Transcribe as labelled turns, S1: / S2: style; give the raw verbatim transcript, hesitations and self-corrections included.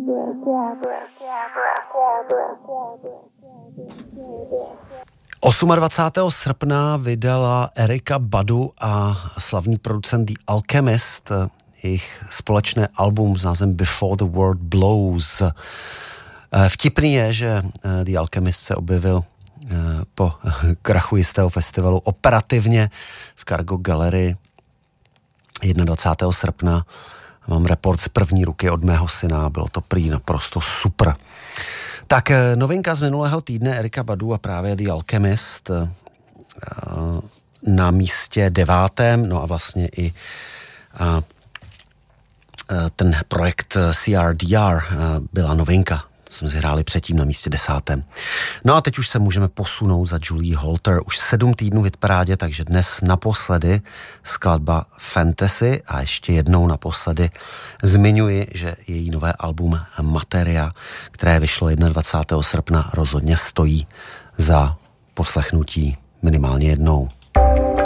S1: dvacátého osmého srpna vydala Erykah Badu a slavný producent The Alchemist jejich společné album s názvem Before the World Blows. Vtipný je, že The Alchemist se objevil po krachu jistého festivalu operativně v Cargo Gallery dvacátého prvního srpna. Mám report z první ruky od mého syna, bylo to prý naprosto super. Tak novinka z minulého týdne Erykah Badu a právě The Alchemist na místě devátém, no a vlastně i ten projekt C R D R byla novinka, jsme si hráli předtím na místě desátém. No a teď už se můžeme posunout za Julie Holter, už sedm týdnů v hitparádě, takže dnes naposledy skladba Fantasy a ještě jednou naposledy zmiňuji, že její nové album Materia, které vyšlo dvacátého prvního srpna, rozhodně stojí za poslechnutí minimálně jednou.